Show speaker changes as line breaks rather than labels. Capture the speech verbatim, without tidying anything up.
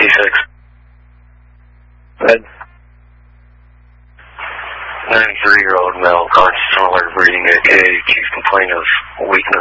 T six.
Red.
ninety-three-year-old male, conscious, alert, breathing at cage. He's complaining of weakness.